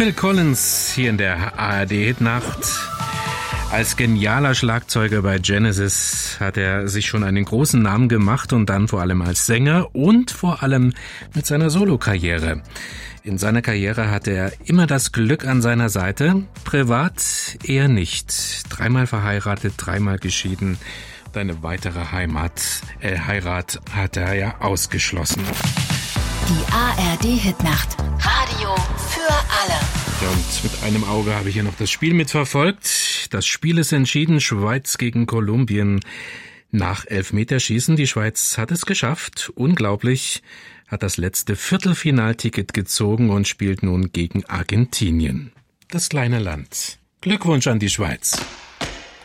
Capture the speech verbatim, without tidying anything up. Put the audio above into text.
Phil Collins hier in der A R D-Hitnacht. Als genialer Schlagzeuger bei Genesis hat er sich schon einen großen Namen gemacht und dann vor allem als Sänger und vor allem mit seiner Solokarriere. In seiner Karriere hatte er immer das Glück an seiner Seite, privat eher nicht. Dreimal verheiratet, dreimal geschieden. Und eine weitere Heimat, äh, Heirat hat er ja ausgeschlossen. Die A R D-Hitnacht. Radio für alle. Ja, und mit einem Auge habe ich hier noch das Spiel mitverfolgt. Das Spiel ist entschieden, Schweiz gegen Kolumbien. Nach Elfmeterschießen, die Schweiz hat es geschafft. Unglaublich, hat das letzte Viertelfinalticket gezogen und spielt nun gegen Argentinien. Das kleine Land. Glückwunsch an die Schweiz.